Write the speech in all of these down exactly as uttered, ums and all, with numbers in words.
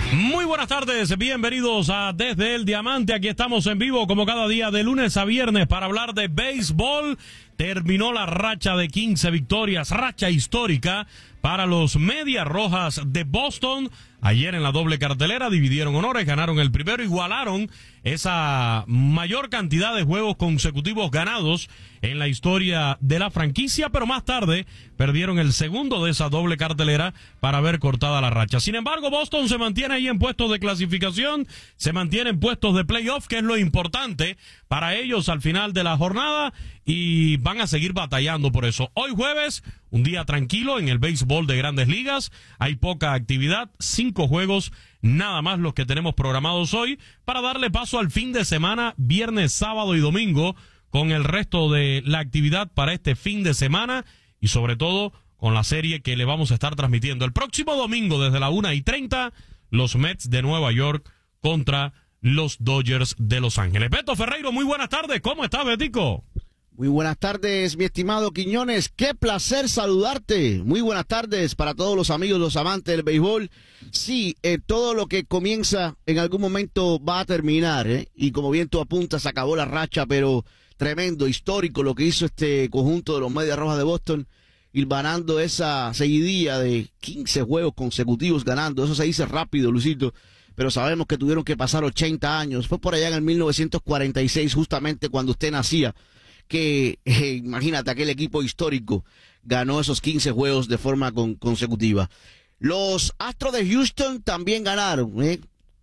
Muy buenas tardes, bienvenidos a Desde el Diamante. Aquí estamos en vivo como cada día de lunes a viernes para hablar de béisbol. Terminó la racha de quince victorias, racha histórica para los Medias Rojas de Boston. Ayer en la doble cartelera dividieron honores, ganaron el primero, igualaron esa mayor cantidad de juegos consecutivos ganados en la historia de la franquicia, pero más tarde perdieron el segundo de esa doble cartelera para haber cortada la racha. Sin embargo, Boston se mantiene ahí en puestos de clasificación, se mantiene en puestos de playoff, que es lo importante para ellos al final de la jornada, y van a seguir batallando por eso. Hoy jueves, un día tranquilo en el béisbol de Grandes Ligas, hay poca actividad, cinco juegos nada más los que tenemos programados hoy, para darle paso al fin de semana, viernes, sábado y domingo, con el resto de la actividad para este fin de semana, y sobre todo con la serie que le vamos a estar transmitiendo el próximo domingo desde la una y treinta, los Mets de Nueva York contra los Dodgers de Los Ángeles. Beto Ferreiro, muy buenas tardes, ¿cómo estás, Betico? Muy buenas tardes, mi estimado Quiñones, qué placer saludarte. Muy buenas tardes para todos los amigos, los amantes del béisbol. Sí, eh, todo lo que comienza en algún momento va a terminar, ¿eh? Y como bien tú apuntas, acabó la racha, pero tremendo, histórico lo que hizo este conjunto de los Medias Rojas de Boston, hilvanando esa seguidilla de quince juegos consecutivos ganando. Eso se dice rápido, Lucito, pero sabemos que tuvieron que pasar ochenta años. Fue por allá en el mil novecientos cuarenta y seis, justamente cuando usted nacía, que, eh, imagínate, aquel equipo histórico ganó esos quince juegos de forma con, consecutiva. Los Astros de Houston también ganaron, ¿eh?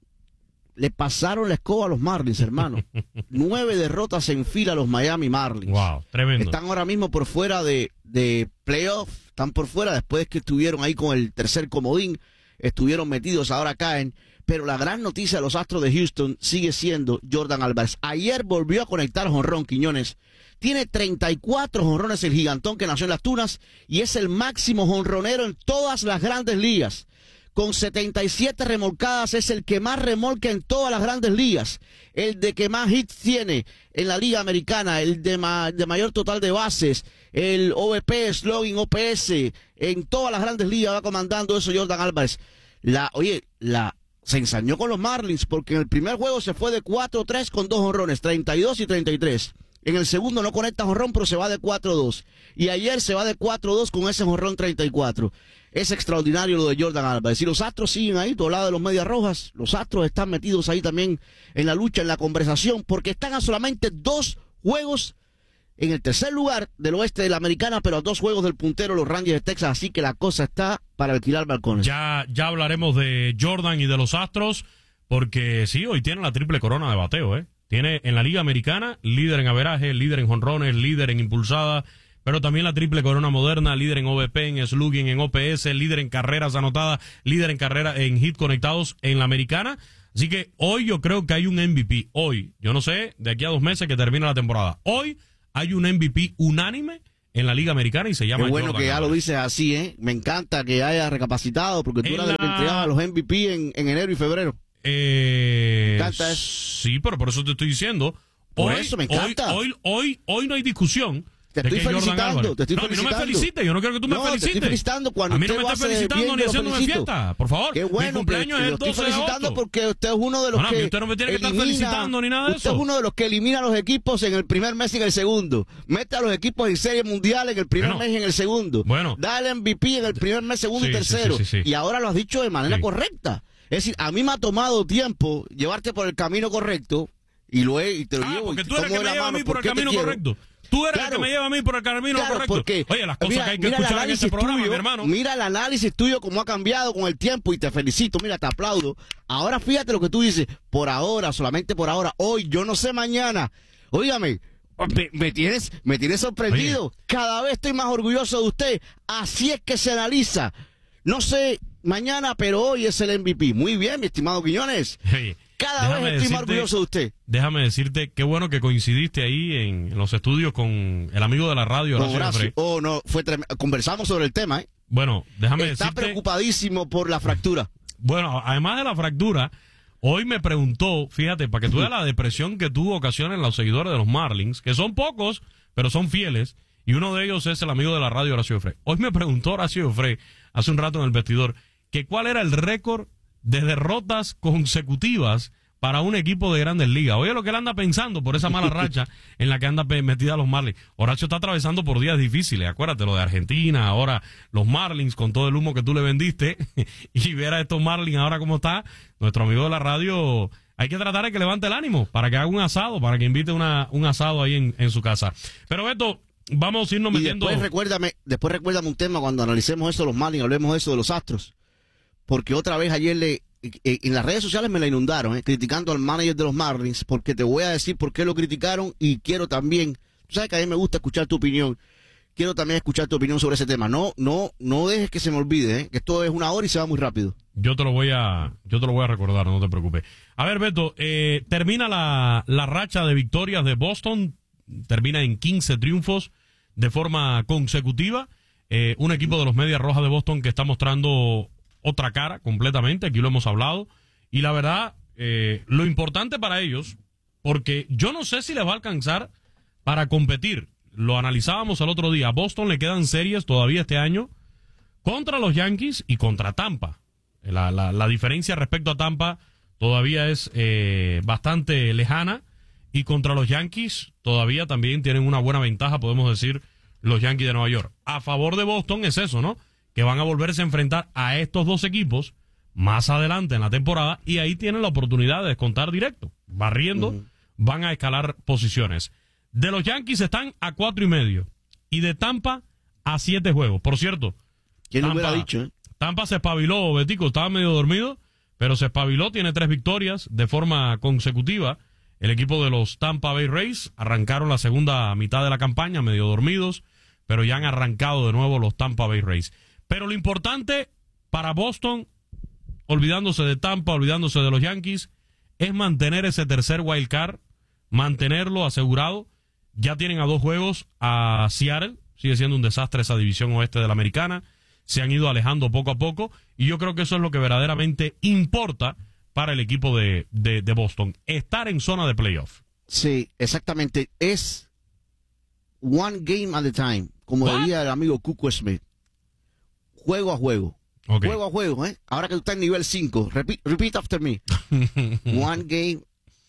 Le pasaron la escoba a los Marlins, hermano. Nueve derrotas en fila a los Miami Marlins. Wow, tremendo. Están ahora mismo por fuera de, de playoff, están por fuera después que estuvieron ahí con el tercer comodín, estuvieron metidos, ahora caen. Pero la gran noticia de los Astros de Houston sigue siendo Yordan Álvarez. Ayer volvió a conectar jonrón, Quiñones. Tiene treinta y cuatro jonrones el gigantón que nació en las Tunas y es el máximo jonronero en todas las grandes ligas. Con setenta y siete remolcadas es el que más remolca en todas las grandes ligas. El de que más hits tiene en la Liga Americana, el de, ma de mayor total de bases, el O V P, slugging, O P S, en todas las grandes ligas va comandando eso Yordan Álvarez. La, oye, la... se ensañó con los Marlins porque en el primer juego se fue de cuatro tres con dos jonrones, treinta y dos y treinta y tres. En el segundo no conecta jonrón, pero se va de cuatro dos. Y ayer se va de cuatro dos con ese jonrón treinta y cuatro. Es extraordinario lo de Yordan Álvarez. Y los Astros siguen ahí, todo lado de los Medias Rojas. Los Astros están metidos ahí también en la lucha, en la conversación, porque están a solamente dos juegos en el tercer lugar del oeste de la Americana, pero a dos juegos del puntero, los Rangers de Texas. Así que la cosa está para alquilar balcones. Ya, ya hablaremos de Jordan y de los Astros, porque sí, hoy tiene la triple corona de bateo, ¿eh? Tiene en la Liga Americana, líder en averaje, líder en jonrones, líder en impulsada, pero también la triple corona moderna, líder en O V P, en slugging, en O P S, líder en carreras anotadas, líder en carrera, en hit conectados en la Americana. Así que hoy yo creo que hay un M V P. Hoy, yo no sé, de aquí a dos meses que termina la temporada. Hoy hay un M V P unánime en la Liga Americana y se llama Qué bueno Jordan que ya Álvarez. lo dices así, ¿eh? Me encanta que haya recapacitado, porque tú En eras la... el que entregaba los M V P en, en enero y febrero. Eh, Me encanta eso. Sí, pero por eso te estoy diciendo. Por hoy, eso me encanta. Hoy, hoy, hoy, hoy no hay discusión. Te de estoy que Jordan felicitando, Álvarez. te estoy no, a mí no me felicitando. felicites, yo no quiero que tú me No, felicites. te estoy felicitando cuando a mí no usted me lo estás hace felicitando bien, ni yo lo haciéndome felicito. fiesta, por favor. Qué bueno, Mi cumpleaños que, es lo el estoy doce de felicitando agosto. porque usted es uno de los No, no, que usted no me tiene que estar elimina, felicitando ni nada de usted eso. es uno de los que elimina a los equipos en el primer mes y en el segundo. Mete a los equipos en Serie Mundial en el primer Bueno, mes y en el segundo. bueno. Da el M V P en el primer mes, segundo Sí, y sí, tercero. sí, sí, sí. Y ahora lo has dicho de manera Sí. correcta. Es decir, a mí me ha tomado tiempo llevarte por el camino correcto y lo he, y te lo Ah, llevo. porque y te tú eres el tomo que de me la lleva a mano mí por el porque te camino quiero. correcto. Tú eres Claro. el que me lleva a mí por el camino Claro, correcto. porque Oye, las cosas mira, que hay que mira el escuchar en este análisis programa, tuyo, mi hermano. Mira el análisis tuyo, cómo ha cambiado con el tiempo, y te felicito, mira, te aplaudo. Ahora fíjate lo que tú dices, por ahora, solamente por ahora, hoy, yo no sé mañana. Óigame, me, me tienes, me tienes sorprendido. Oye. Cada vez estoy más orgulloso de usted. Así es que se analiza. No sé mañana, pero hoy es el M V P. Muy bien, mi estimado Quiñones. Oye, Cada déjame vez estoy más decirte- orgulloso de usted. Déjame decirte, qué bueno que coincidiste ahí en, en los estudios con el amigo de la radio, Con Horacio Horacio. Frey. Oh, no, fue trem- conversamos sobre el tema, ¿eh? Bueno, déjame Está decirte... preocupadísimo por la fractura. Bueno, además de la fractura, hoy me preguntó, fíjate, para que tú veas la depresión que tuvo ocasión en los seguidores de los Marlins, que son pocos, pero son fieles, y uno de ellos es el amigo de la radio, Horacio Frey. Hoy me preguntó Horacio Frey, hace un rato en el vestidor, que cuál era el récord de derrotas consecutivas para un equipo de Grandes Ligas. Oye lo que él anda pensando por esa mala racha en la que anda metida los Marlins. Horacio está atravesando por días difíciles, acuérdate, lo de Argentina, ahora los Marlins con todo el humo que tú le vendiste, y ver a estos Marlins ahora cómo está. Nuestro amigo de la radio, hay que tratar de que levante el ánimo para que haga un asado, para que invite una, un asado ahí en, en su casa. Pero Beto, vamos a irnos y metiendo... después recuérdame, después recuérdame un tema cuando analicemos eso de los Marlins, hablemos de eso de los Astros, porque otra vez ayer le en las redes sociales me la inundaron, eh, criticando al manager de los Marlins, porque te voy a decir por qué lo criticaron y quiero también, tú sabes que a mí me gusta escuchar tu opinión, quiero también escuchar tu opinión sobre ese tema. No, no, no dejes que se me olvide, eh, que esto es una hora y se va muy rápido. Yo te lo voy a, yo te lo voy a recordar, no te preocupes. A ver, Beto, eh, termina la, la racha de victorias de Boston, termina en quince triunfos de forma consecutiva. Eh, un equipo de los Medias Rojas de Boston que está mostrando otra cara completamente, aquí lo hemos hablado, y la verdad, eh, lo importante para ellos, porque yo no sé si les va a alcanzar para competir, lo analizábamos el otro día, a Boston le quedan series todavía este año contra los Yankees y contra Tampa. La, la, la diferencia respecto a Tampa todavía es eh, bastante lejana, y contra los Yankees todavía también tienen una buena ventaja, podemos decir, los Yankees de Nueva York. A favor de Boston es eso, ¿no? Que van a volverse a enfrentar a estos dos equipos más adelante en la temporada, y ahí tienen la oportunidad de descontar directo. Barriendo, uh-huh. van a escalar posiciones. De los Yankees están a cuatro y medio, y de Tampa a siete juegos. Por cierto, ¿quién Tampa, lo hubiera dicho? Eh? Tampa se espabiló, Betico, estaba medio dormido, pero se espabiló, tiene tres victorias de forma consecutiva. El equipo de los Tampa Bay Rays arrancaron la segunda mitad de la campaña medio dormidos, pero ya han arrancado de nuevo los Tampa Bay Rays. Pero lo importante para Boston, olvidándose de Tampa, olvidándose de los Yankees, es mantener ese tercer wild card, mantenerlo asegurado. Ya tienen a dos juegos a Seattle, sigue siendo un desastre esa división oeste de la americana, se han ido alejando poco a poco, y yo creo que eso es lo que verdaderamente importa para el equipo de, de, de Boston, estar en zona de playoff. Sí, exactamente, es one game at a time, como What? diría el amigo Cuco Smith. Juego a juego. Okay. Juego a juego, ¿eh? Ahora que tú estás en nivel cinco, repeat, repeat after me. One game.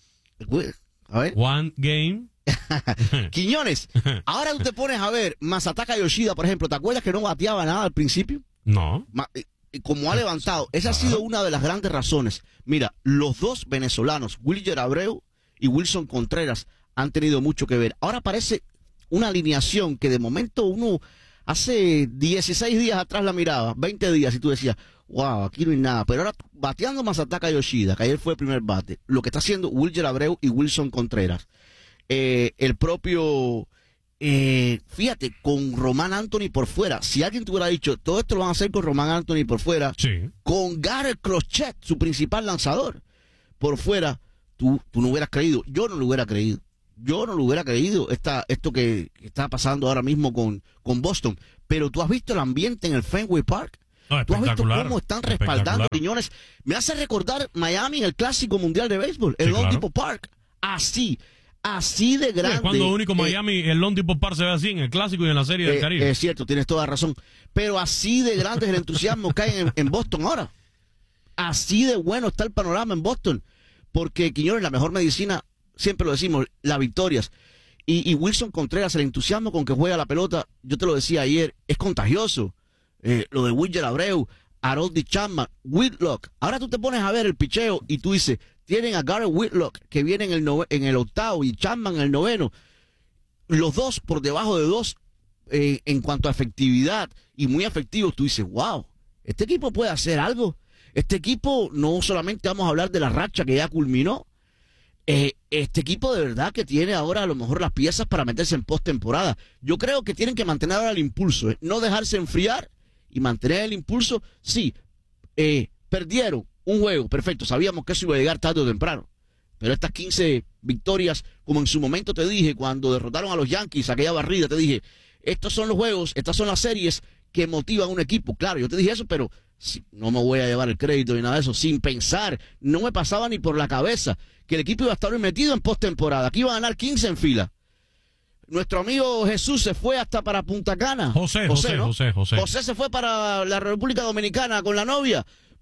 A ver. One game. Quiñones, ahora tú te pones a ver Masataka Yoshida, por ejemplo. ¿Te acuerdas que no bateaba nada al principio? No. Ma como ha levantado, esa ha sido una de las grandes razones. Mira, los dos venezolanos, Wilyer Abreu y Wilson Contreras, han tenido mucho que ver. Ahora parece una alineación que de momento uno... Hace dieciséis días atrás la miraba, veinte días, y tú decías, wow, aquí no hay nada. Pero ahora, bateando Masataka Yoshida, que ayer fue el primer bate, lo que está haciendo Wilyer Abreu y Wilson Contreras. Eh, el propio, eh, fíjate, con Román Anthony por fuera. Si alguien te hubiera dicho, todo esto lo van a hacer con Román Anthony por fuera, sí. con Garrett Crochet, su principal lanzador, por fuera, tú, tú no hubieras creído. Yo no lo hubiera creído. Yo no lo hubiera creído, esta, esto que está pasando ahora mismo con, con Boston. Pero tú has visto el ambiente en el Fenway Park. No, tú has visto cómo están respaldando, Quiñones. Me hace recordar Miami en el Clásico Mundial de Béisbol, el sí, Lone claro. Depot Park. Así, así de grande. Sí, cuando único Miami, eh, el Lone Depot Park se ve así en el Clásico y en la Serie eh, del Caribe. Es cierto, tienes toda razón. Pero así de grande es el entusiasmo que hay en, en Boston ahora. Así de bueno está el panorama en Boston. Porque, Quiñones, la mejor medicina, siempre lo decimos, las victorias. Y, y Wilson Contreras, el entusiasmo con que juega la pelota, yo te lo decía ayer, es contagioso. Eh, lo de Wilyer Abreu, Harold Chapman, Whitlock. Ahora tú te pones a ver el picheo y tú dices, tienen a Garrett Whitlock que viene en el, nove, en el octavo y Chapman en el noveno. Los dos por debajo de dos eh, en cuanto a efectividad y muy efectivos. Tú dices, wow, este equipo puede hacer algo. Este equipo, no solamente vamos a hablar de la racha que ya culminó, Eh, este equipo de verdad que tiene ahora a lo mejor las piezas para meterse en postemporada. Yo creo que tienen que mantener ahora el impulso, ¿eh? No dejarse enfriar y mantener el impulso. Sí, eh, perdieron un juego, perfecto, sabíamos que eso iba a llegar tarde o temprano, pero estas quince victorias, como en su momento te dije, cuando derrotaron a los Yankees, aquella barrida, te dije, estos son los juegos, estas son las series que motivan a un equipo. Claro, yo te dije eso, pero sí, no me voy a llevar el crédito ni nada de eso, sin pensar, no me pasaba ni por la cabeza que el equipo iba a estar metido en postemporada, que iba a ganar quince en fila. Nuestro amigo Jesús se fue hasta para Punta Cana. José, José, José, ¿no? José, José. José se fue para la República Dominicana con la novia.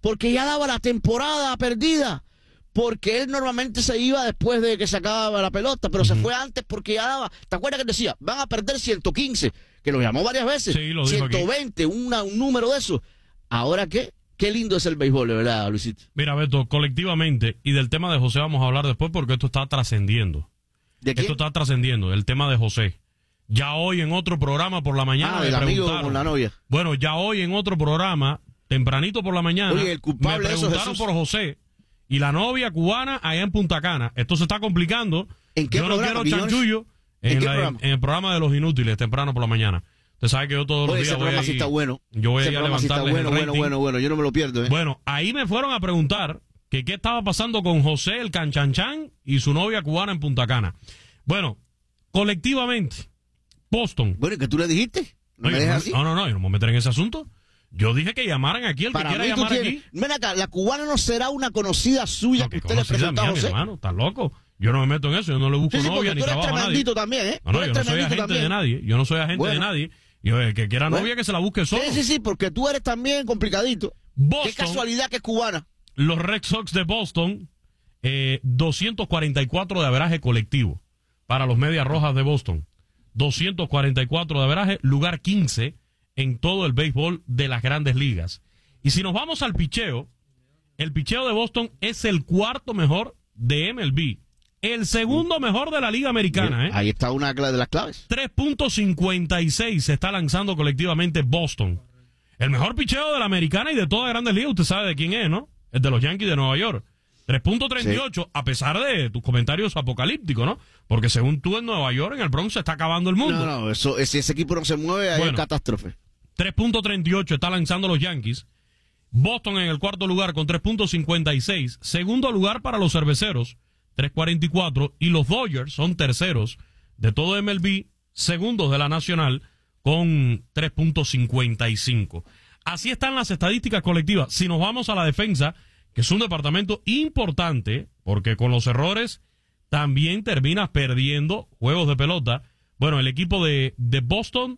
porque ya daba la temporada perdida. Porque él normalmente se iba después de que se acababa la pelota, pero uh-huh. se fue antes porque ya daba. ¿Te acuerdas que él decía? Van a perder ciento quince, que lo llamó varias veces. Sí, lo dijo ciento veinte, una, un número de esos. ¿Ahora qué? Qué lindo es el béisbol, de verdad, Luisito. Mira, Beto, colectivamente, y del tema de José vamos a hablar después porque esto está trascendiendo. ¿De qué? Esto está trascendiendo, el tema de José. Ya hoy en otro programa por la mañana. Ah, el amigo con la novia. Bueno, ya hoy en otro programa, tempranito por la mañana, Oye, el culpable me preguntaron de eso, por José y la novia cubana allá en Punta Cana. Esto se está complicando. ¿En qué yo programa, no quiero chanchullo en, ¿En, qué la, programa? en el programa de los inútiles, temprano por la mañana. Usted sabe que yo todos Oye, los días ese voy programa a sí está bueno. Yo voy ese a ir a programa sí está levantarles bueno, el bueno, rating. bueno, bueno. Yo no me lo pierdo, ¿eh? Bueno, ahí me fueron a preguntar que qué estaba pasando con José el Canchanchan y su novia cubana en Punta Cana. Bueno, colectivamente, Boston. Bueno, ¿y qué tú le dijiste? ¿No, Oye, me dejas no, así? no, no, no, yo no me voy a meter en ese asunto. Yo dije que llamaran aquí el Para que quiera mí tú llamar tienes- aquí. Ven acá, la cubana no será una conocida suya No, que que usted le conocida presentó a mía, mi José. hermano, estás loco. Yo no me meto en eso, yo no le busco Sí, sí, novia porque ni tú eres trabajo a nadie. tremendito también, ¿eh? No, Tú no, eres yo no soy tremendito agente también. de nadie. Yo no soy agente Bueno. de nadie. Yo, el que quiera Bueno. novia que se la busque solo. Sí, sí, sí, porque tú eres también complicadito. Boston, Qué casualidad que es cubana. los Red Sox de Boston, eh, doscientos cuarenta y cuatro de averaje colectivo para los Medias Rojas de Boston. doscientos cuarenta y cuatro de averaje, lugar quince en todo el béisbol de las grandes ligas. Y si nos vamos al picheo, el picheo de Boston es el cuarto mejor de M L B. El segundo mejor de la Liga Americana, ¿eh? Ahí está una cla- de las claves. tres punto cincuenta y seis se está lanzando colectivamente Boston. El mejor picheo de la Americana y de todas las grandes ligas, usted sabe de quién es, ¿no? Es de los Yankees de Nueva York. tres punto treinta y ocho, sí. A pesar de tus comentarios apocalípticos, ¿no? Porque según tú en Nueva York, en el Bronx se está acabando el mundo. No, no, eso, si ese equipo no se mueve, hay Bueno. catástrofe. tres punto treinta y ocho está lanzando los Yankees. Boston en el cuarto lugar con tres punto cincuenta y seis. Segundo lugar para los Cerveceros, tres punto cuarenta y cuatro. Y los Dodgers son terceros de todo M L B, segundos de la Nacional con tres punto cincuenta y cinco. Así están las estadísticas colectivas. Si nos vamos a la defensa, que es un departamento importante, porque con los errores también terminas perdiendo juegos de pelota. Bueno, el equipo de, de Boston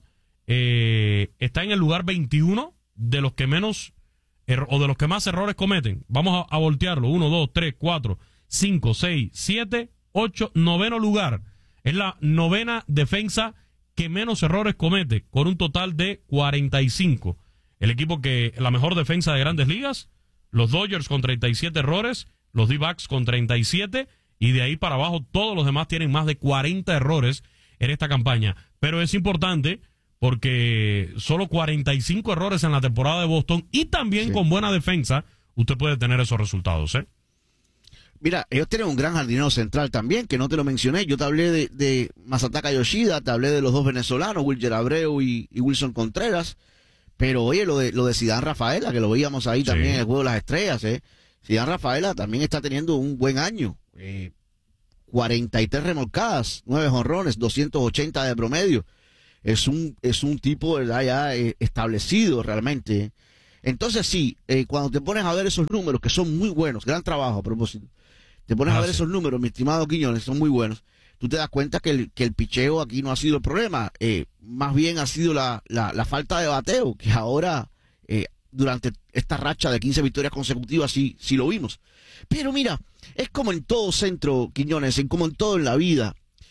eh, está en el lugar veintiuno de los que menos er, o de los que más errores cometen. Vamos a, a voltearlo. uno, dos, tres, cuatro, cinco, seis, siete, ocho, noveno lugar. Es la novena defensa que menos errores comete, con un total de cuarenta y cinco. El equipo que la mejor defensa de grandes ligas, los Dodgers con treinta y siete errores, los D-backs con treinta y siete, y de ahí para abajo todos los demás tienen más de cuarenta errores en esta campaña. Pero es importante porque solo cuarenta y cinco errores en la temporada de Boston, y también sí. Con buena defensa usted puede tener esos resultados, ¿eh? Mira, ellos tienen un gran jardinero central también, que no te lo mencioné. Yo te hablé de, de Masataka Yoshida, te hablé de los dos venezolanos, Wilger Abreu y, y Wilson Contreras. Pero oye, lo de lo de Zidane Rafaela, que lo veíamos ahí también sí. En el Juego de las Estrellas, ¿eh? Zidane Rafaela también está teniendo un buen año. Eh, cuarenta y tres remolcadas, nueve jonrones, doscientos ochenta de promedio. Es un es un tipo, ¿verdad? Ya eh, establecido realmente, ¿eh? Entonces sí, eh, cuando te pones a ver esos números, que son muy buenos, gran trabajo a propósito, te pones ah, a ver sí. esos números, mi estimado Quiñones, son muy buenos. Tú te das cuenta que el, que el picheo aquí no ha sido el problema, eh, más bien ha sido la, la, la falta de bateo, que ahora, eh, durante esta racha de quince victorias consecutivas, sí, sí lo vimos. Pero mira, es como en todo centro, Quiñones, en como en todo en la vida.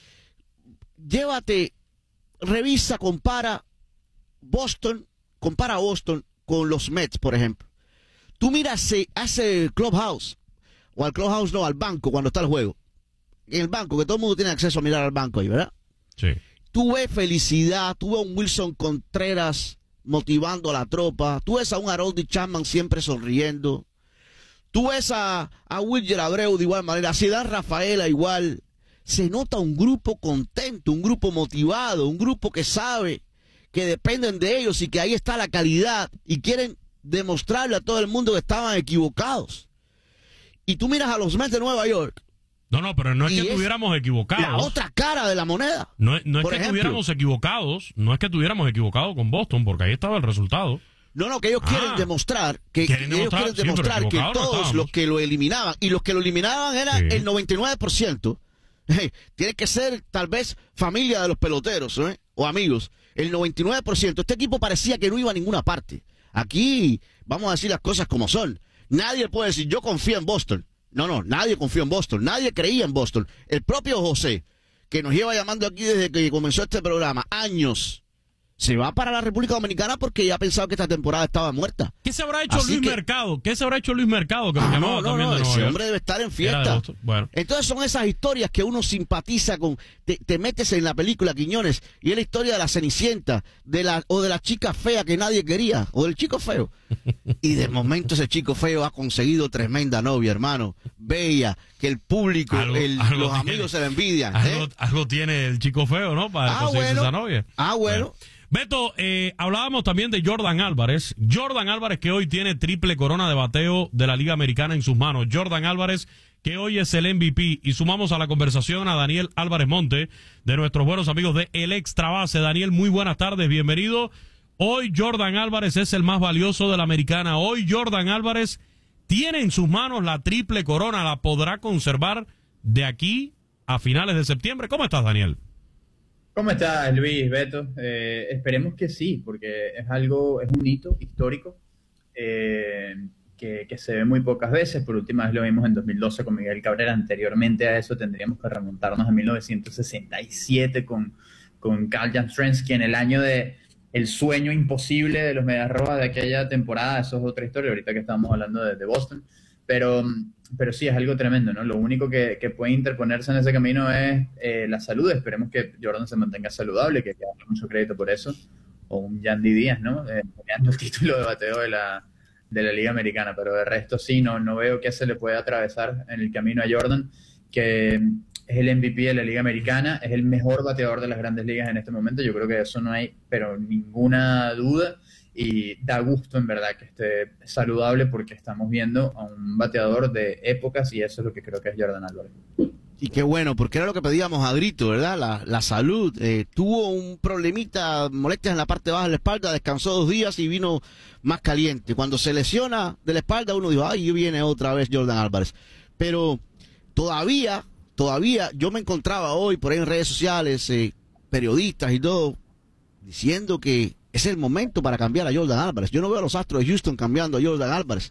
Llévate, revisa, compara Boston, compara a Boston con los Mets, por ejemplo. Tú miras a ese clubhouse, o al clubhouse no, al banco cuando está el juego. En el banco, que todo el mundo tiene acceso a mirar al banco ahí, ¿verdad? Sí. Tú ves felicidad, tú ves a un Wilson Contreras motivando a la tropa, tú ves a un Harold Chapman siempre sonriendo, tú ves a, a Wilger Abreu de igual manera, a Zidane Rafaela igual. Se nota un grupo contento, un grupo motivado, un grupo que sabe que dependen de ellos y que ahí está la calidad y quieren demostrarle a todo el mundo que estaban equivocados. Y tú miras a los Mets de Nueva York. No, no, pero no es que es estuviéramos equivocados. La otra cara de la moneda. No, no es Por que ejemplo, estuviéramos equivocados, no es que estuviéramos equivocados con Boston, porque ahí estaba el resultado. No, no, que ellos Ah, quieren demostrar que, quieren que ellos demostrar, quieren sí, pero demostrar que equivocados no todos estábamos. los que lo eliminaban, y los que lo eliminaban era Sí. el noventa y nueve por ciento, hey, tiene que ser tal vez familia de los peloteros, ¿eh? O amigos. El noventa y nueve por ciento, este equipo parecía que no iba a ninguna parte. Aquí vamos a decir las cosas como son. Nadie puede decir, yo confío en Boston. No, no, nadie confió en Boston. Nadie creía en Boston. El propio José, que nos lleva llamando aquí desde que comenzó este programa, años, se va para la República Dominicana porque ya pensaba que esta temporada estaba muerta. ¿Qué se habrá hecho Así Luis que, Mercado? ¿Qué se habrá hecho Luis Mercado? Que nos ah, llamaba no, no, también no, de Nueva ese York. hombre debe estar en Era de fiesta. Boston. Bueno. Entonces son esas historias que uno simpatiza con, te, te metes en la película, Quiñones, y es la historia de la Cenicienta, de la, o de la chica fea que nadie quería, o del chico feo. Y de momento ese chico feo ha conseguido tremenda novia, hermano, bella, que el público, Algo- el- algo los tiene. amigos se la envidian. ¿eh? Algo, algo tiene el chico feo, ¿no? Para Ah, conseguirse bueno. esa novia. Ah, bueno. Beto, eh, hablábamos también de Jordan Álvarez. Jordan Álvarez, que hoy tiene triple corona de bateo de la Liga Americana en sus manos. Jordan Álvarez, que hoy es el M V P. Y sumamos a la conversación a Daniel Álvarez Monte, de nuestros buenos amigos de El Extra Base. Daniel, muy buenas tardes, bienvenido. Hoy Jordan Álvarez es el más valioso de la Americana. Hoy Jordan Álvarez tiene en sus manos la triple corona. La podrá conservar de aquí a finales de septiembre. ¿Cómo estás, Daniel? ¿Cómo estás, Luis, Beto? Eh, esperemos que sí, porque es algo, es un hito histórico eh, que, que se ve muy pocas veces. Por última vez lo vimos en dos mil doce con Miguel Cabrera. Anteriormente a eso tendríamos que remontarnos a mil novecientos sesenta y siete con, con Carl Yastrzemski en el año de el sueño imposible de los Medias Rojas de aquella temporada. Eso es otra historia, ahorita que estamos hablando de, de Boston. Pero, pero sí, es algo tremendo, ¿no? Lo único que, que puede interponerse en ese camino es eh, la salud. Esperemos que Jordan se mantenga saludable, que hay que darle mucho crédito por eso. O un Yandy Díaz, ¿no? Eh, ganando el título de bateo de la, de la Liga Americana. Pero de resto sí, no, no veo qué se le puede atravesar en el camino a Jordan, que es el M V P de la Liga Americana, es el mejor bateador de las grandes ligas en este momento. Yo creo que de eso no hay, pero ninguna duda. Y da gusto, en verdad, que esté saludable porque estamos viendo a un bateador de épocas y eso es lo que creo que es Jordan Álvarez. Y qué bueno, porque era lo que pedíamos a grito, ¿verdad? La, la salud. Eh, tuvo un problemita, molestias en la parte baja de la espalda, descansó dos días y vino más caliente. Cuando se lesiona de la espalda, uno dijo, ay, viene otra vez Jordan Álvarez. Pero todavía, todavía, yo me encontraba hoy por ahí en redes sociales, eh, periodistas y todo, diciendo que es el momento para cambiar a Jordan Álvarez. Yo no veo a los Astros de Houston cambiando a Jordan Álvarez.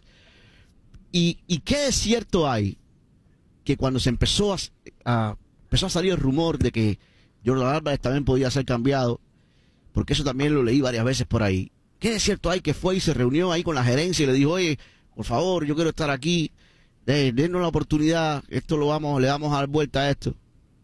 ¿Y, y qué de cierto hay? Que cuando se empezó a, a, empezó a salir el rumor de que Jordan Álvarez también podía ser cambiado, porque eso también lo leí varias veces por ahí. ¿Qué de cierto hay que fue y se reunió ahí con la gerencia y le dijo, oye, por favor, yo quiero estar aquí, de, denos la oportunidad, esto lo vamos, le vamos a dar vuelta a esto?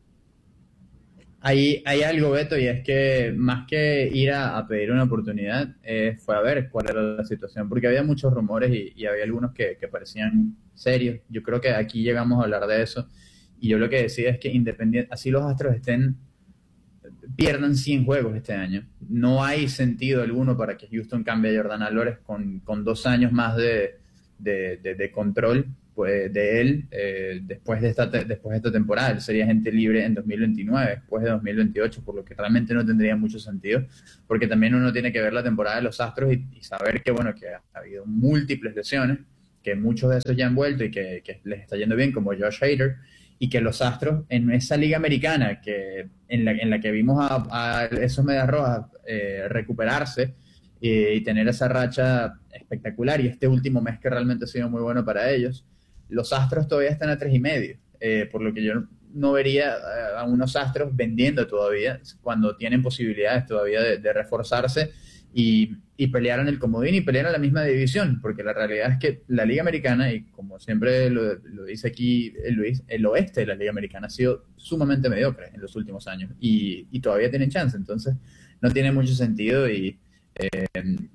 Hay, hay algo, Beto, y es que más que ir a, a pedir una oportunidad, eh, fue a ver cuál era la situación, porque había muchos rumores y, y había algunos que, que parecían serios. Yo creo que aquí llegamos a hablar de eso, y yo lo que decía es que independiente, así los Astros estén, pierdan cien juegos este año, no hay sentido alguno para que Houston cambie a Jordan Álvarez con, con dos años más de, de, de, de control pues, de él eh, después, de esta te, después de esta temporada. Él sería agente libre en dos mil veintinueve, después de dos mil veintiocho, por lo que realmente no tendría mucho sentido, porque también uno tiene que ver la temporada de los Astros y, y saber que, bueno, que ha habido múltiples lesiones, que muchos de esos ya han vuelto y que, que les está yendo bien, como Josh Hader, y que los Astros en esa liga americana que en la, en la que vimos a, a esos Medias Rojas eh, recuperarse eh, y tener esa racha espectacular, y este último mes que realmente ha sido muy bueno para ellos, los Astros todavía están a tres y medio, eh, por lo que yo no vería a unos Astros vendiendo todavía cuando tienen posibilidades todavía de, de reforzarse y, y pelear en el comodín y pelear en la misma división, porque la realidad es que la Liga Americana, y como siempre lo, lo dice aquí Luis, el oeste de la Liga Americana ha sido sumamente mediocre en los últimos años y, y todavía tienen chance, entonces no tiene mucho sentido y eh,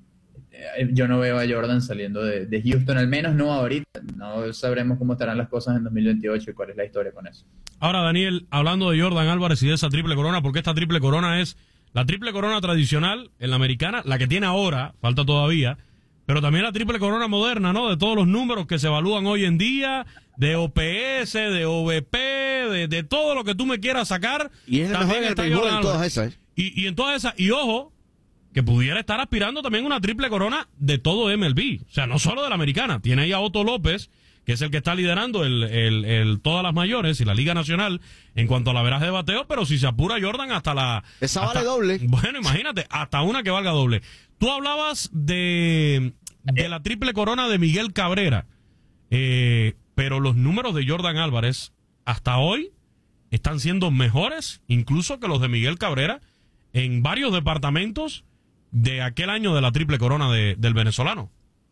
yo no veo a Jordan saliendo de, de Houston, al menos no ahorita. No sabremos cómo estarán las cosas en dos mil veintiocho y cuál es la historia con eso. Ahora, Daniel, hablando de Jordan Álvarez y de esa triple corona, porque esta triple corona es la triple corona tradicional en la americana, la que tiene ahora, falta todavía, pero también la triple corona moderna, ¿no? De todos los números que se evalúan hoy en día, de O P S, de O V P, de, de todo lo que tú me quieras sacar. Y es el mejor en el béisbol en todas esas, ¿eh? Y, y en todas esas, y ojo, que pudiera estar aspirando también una triple corona de todo M L B. O sea, no solo de la americana. Tiene ahí a Otto López, que es el que está liderando el, el, el, todas las mayores y la Liga Nacional en cuanto a la veraje de bateo, pero si se apura Jordan hasta la... Esa hasta, vale doble. Bueno, imagínate, hasta una que valga doble. Tú hablabas de, de la triple corona de Miguel Cabrera. eh, pero los números de Jordan Álvarez hasta hoy están siendo mejores incluso que los de Miguel Cabrera en varios departamentos de aquel año de la triple corona de, del venezolano.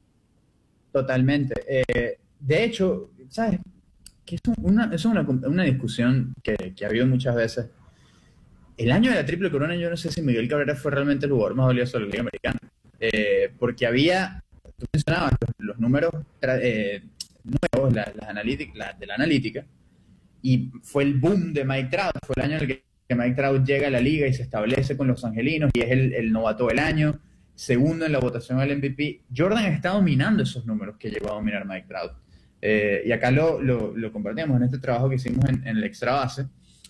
Totalmente. Eh, de hecho, ¿sabes? Que es una, es una, una discusión que, que ha habido muchas veces. El año de la triple corona, yo no sé si Miguel Cabrera fue realmente el jugador más valioso de la Liga Americana. Eh, porque había, tú mencionabas los, los números eh, nuevos la, las analítica, la, de la analítica, y fue el boom de Mike Trout. Fue el año en el que, que Mike Trout llega a la liga y se establece con los angelinos y es el, el novato del año, segundo en la votación al M V P. Jordan está dominando esos números que llegó a dominar Mike Trout. Eh, y acá lo, lo, lo compartimos en este trabajo que hicimos en, en el extra base.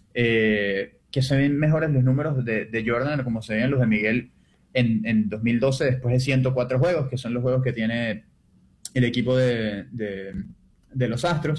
Eh, que se ven mejores los números de, de Jordan como se ven los de Miguel en, en dos mil doce después de ciento cuatro juegos, que son los juegos que tiene el equipo de, de, de los Astros.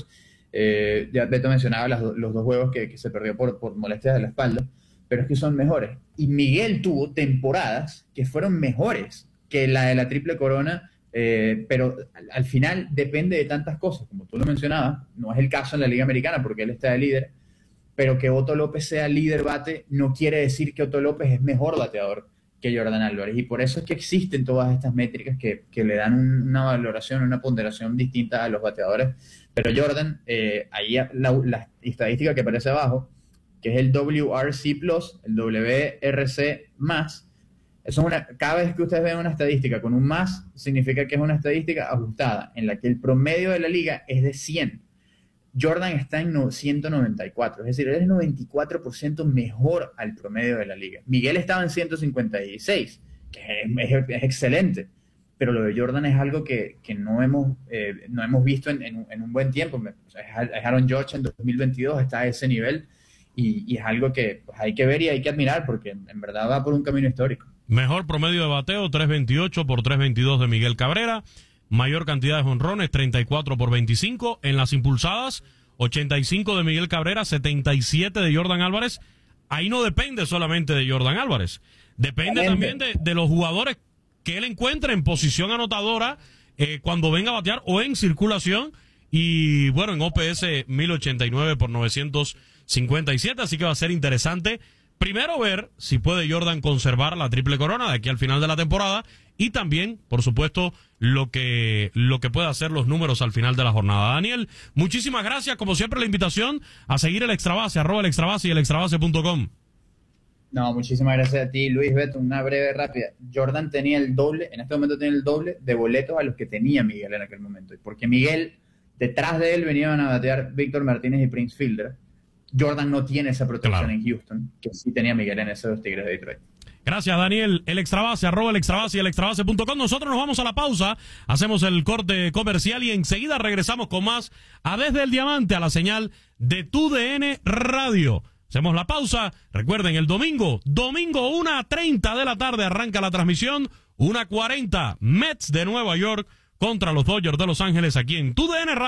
Eh, ya Beto mencionaba las, los dos juegos que, que se perdió por, por molestias de la espalda, pero es que son mejores. Y Miguel tuvo temporadas que fueron mejores que la de la triple corona, eh, pero al, al final depende de tantas cosas, como tú lo mencionabas. No es el caso en la Liga Americana porque él está de líder, pero que Otto López sea líder bate no quiere decir que Otto López es mejor bateador que Jordan Álvarez, y por eso es que existen todas estas métricas que, que le dan un, una valoración, una ponderación distinta a los bateadores. Pero Jordan, eh, ahí la, la estadística que aparece abajo, que es el W R C plus, el W R C más, eso es una, cada vez que ustedes ven una estadística con un más, significa que es una estadística ajustada, en la que el promedio de la liga es de cien. Jordan está en ciento noventa y cuatro, es decir, él es noventa y cuatro por ciento mejor al promedio de la liga. Miguel estaba en ciento cincuenta y seis, que es, es, es excelente, pero lo de Jordan es algo que, que no, hemos, eh, no hemos visto en, en, en un buen tiempo. O sea, es Aaron Judge en dos mil veintidós, está a ese nivel, y, y es algo que pues, hay que ver y hay que admirar, porque en verdad va por un camino histórico. Mejor promedio de bateo, tres veintiocho por tres veintidós de Miguel Cabrera. Mayor cantidad de jonrones, treinta y cuatro por veinticinco. En las impulsadas, ochenta y cinco de Miguel Cabrera, setenta y siete de Jordan Álvarez. Ahí no depende solamente de Jordan Álvarez. Depende también de, de los jugadores que él encuentre en posición anotadora eh, cuando venga a batear o en circulación. Y bueno, en O P S mil ochenta y nueve por novecientos cincuenta y siete. Así que va a ser interesante primero ver si puede Jordan conservar la triple corona de aquí al final de la temporada. Y también, por supuesto, lo que lo que pueda hacer los números al final de la jornada. Daniel, muchísimas gracias. Como siempre, la invitación a seguir el Extrabase, arroba el Extrabase y el extrabase punto com. No, muchísimas gracias a ti, Luis. Beto, una breve rápida. Jordan tenía el doble, en este momento tiene el doble de boletos a los que tenía Miguel en aquel momento. Y porque Miguel, detrás de él venían a batear Víctor Martínez y Prince Fielder. Jordan no tiene esa protección claro. en Houston, que sí tenía Miguel en esos Tigres de Detroit. Gracias, Daniel. El Extrabase, arroba el Extrabase y el extrabase punto com. Nosotros nos vamos a la pausa, hacemos el corte comercial y enseguida regresamos con más a Desde el Diamante, a la señal de Tu D N Radio. Hacemos la pausa. Recuerden, el domingo, domingo una treinta de la tarde arranca la transmisión, una cuarenta, Mets de Nueva York contra los Dodgers de Los Ángeles aquí en Tu D N Radio.